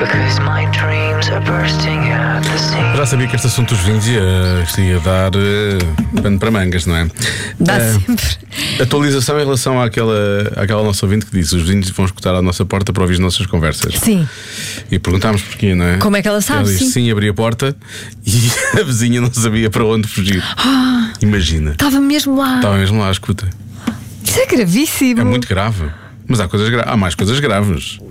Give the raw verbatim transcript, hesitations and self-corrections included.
because my dreams are bursting at the seams. Já sabia que este assunto dos vinhos ia, isto ia dar uh, pano para mangas, não é? Dá Uh, sempre. Atualização em relação àquela, àquela nossa ouvinte que disse: os vizinhos vão escutar à nossa porta para ouvir as nossas conversas. Sim. E perguntámos porquê, não é? Como é que ela sabe? Ela disse Sim. sim, abri a porta e a vizinha não sabia para onde fugir. Ah, Imagina. estava mesmo lá. Estava mesmo lá, escuta. Isso é gravíssimo. É muito grave. Mas há coisas gra... há mais coisas graves.